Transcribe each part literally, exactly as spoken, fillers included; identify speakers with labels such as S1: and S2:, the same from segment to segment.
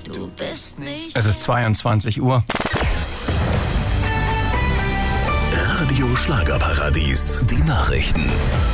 S1: Du bist nicht.
S2: Es ist zweiundzwanzig Uhr.
S3: Radio Schlagerparadies, die Nachrichten.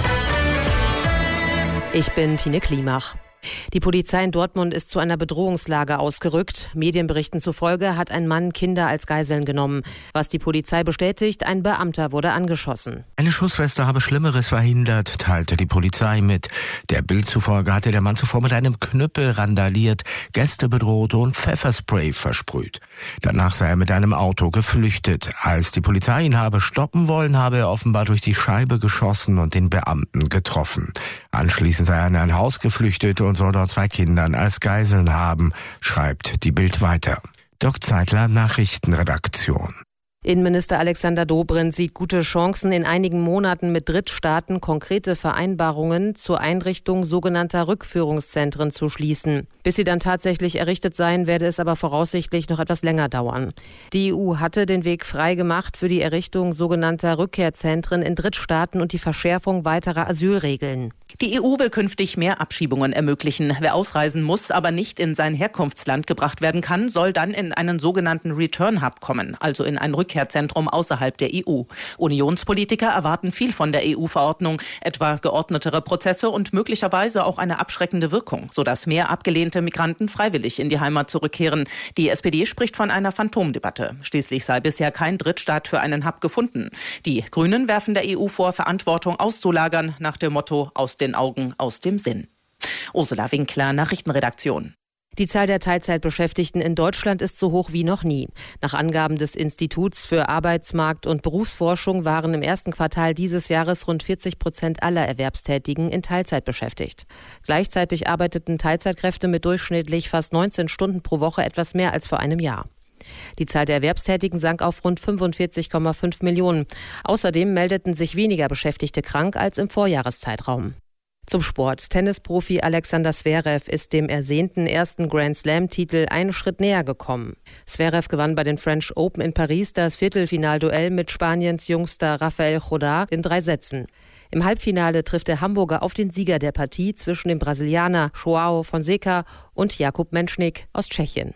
S4: Ich bin Tine Klimach. Die Polizei in Dortmund ist zu einer Bedrohungslage ausgerückt. Medienberichten zufolge hat ein Mann Kinder als Geiseln genommen. Was die Polizei bestätigt, ein Beamter wurde angeschossen.
S5: Eine Schussweste habe Schlimmeres verhindert, teilte die Polizei mit. Der Bild zufolge hatte der Mann zuvor mit einem Knüppel randaliert, Gäste bedroht und Pfefferspray versprüht. Danach sei er mit einem Auto geflüchtet. Als die Polizei ihn habe stoppen wollen, habe er offenbar durch die Scheibe geschossen und den Beamten getroffen. Anschließend sei er in ein Haus geflüchtet und soll dort zwei Kindern als Geiseln haben, schreibt die Bild weiter. Dirk Zeitler, Nachrichtenredaktion.
S4: Innenminister Alexander Dobrindt sieht gute Chancen, in einigen Monaten mit Drittstaaten konkrete Vereinbarungen zur Einrichtung sogenannter Rückführungszentren zu schließen. Bis sie dann tatsächlich errichtet seien, werde es aber voraussichtlich noch etwas länger dauern. Die E U hatte den Weg frei gemacht für die Errichtung sogenannter Rückkehrzentren in Drittstaaten und die Verschärfung weiterer Asylregeln.
S6: Die E U will künftig mehr Abschiebungen ermöglichen. Wer ausreisen muss, aber nicht in sein Herkunftsland gebracht werden kann, soll dann in einen sogenannten Return Hub kommen, also in ein Rückkehrzentrum außerhalb der E U. Unionspolitiker erwarten viel von der E U-Verordnung, etwa geordnetere Prozesse und möglicherweise auch eine abschreckende Wirkung, sodass mehr abgelehnte Migranten freiwillig in die Heimat zurückkehren. Die S P D spricht von einer Phantomdebatte. Schließlich sei bisher kein Drittstaat für einen Hub gefunden. Die Grünen werfen der E U vor, Verantwortung auszulagern, nach dem Motto aus den Augen, aus dem Sinn. Ursula Winkler, Nachrichtenredaktion.
S4: Die Zahl der Teilzeitbeschäftigten in Deutschland ist so hoch wie noch nie. Nach Angaben des Instituts für Arbeitsmarkt- und Berufsforschung waren im ersten Quartal dieses Jahres rund vierzig Prozent aller Erwerbstätigen in Teilzeit beschäftigt. Gleichzeitig arbeiteten Teilzeitkräfte mit durchschnittlich fast neunzehn Stunden pro Woche etwas mehr als vor einem Jahr. Die Zahl der Erwerbstätigen sank auf rund fünfundvierzig Komma fünf Millionen. Außerdem meldeten sich weniger Beschäftigte krank als im Vorjahreszeitraum. Zum Sport. Tennisprofi Alexander Zverev ist dem ersehnten ersten Grand-Slam-Titel einen Schritt näher gekommen. Zverev gewann bei den French Open in Paris das Viertelfinalduell mit Spaniens jüngster Rafael Jodá in drei Sätzen. Im Halbfinale trifft der Hamburger auf den Sieger der Partie zwischen dem Brasilianer João Fonseca und Jakub Menschnik aus Tschechien.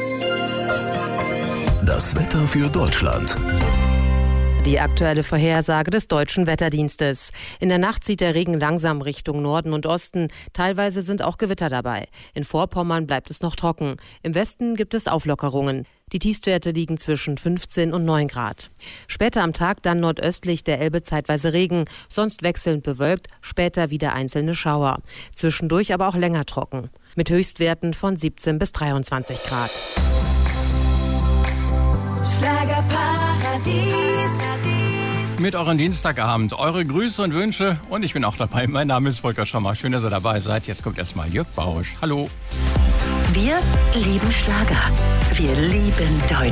S3: Das Wetter für Deutschland.
S4: Die aktuelle Vorhersage des Deutschen Wetterdienstes. In der Nacht zieht der Regen langsam Richtung Norden und Osten. Teilweise sind auch Gewitter dabei. In Vorpommern bleibt es noch trocken. Im Westen gibt es Auflockerungen. Die Tiefstwerte liegen zwischen fünfzehn und neun Grad. Später am Tag dann nordöstlich der Elbe zeitweise Regen, sonst wechselnd bewölkt, später wieder einzelne Schauer. Zwischendurch aber auch länger trocken. Mit Höchstwerten von siebzehn bis dreiundzwanzig Grad.
S1: Schlagerparadies.
S2: Mit euren Dienstagabend, eure Grüße und Wünsche und ich bin auch dabei. Mein Name ist Volker Schommer. Schön, dass ihr dabei seid. Jetzt kommt erstmal Jörg Bausch. Hallo.
S1: Wir lieben Schlager. Wir lieben Deutschland.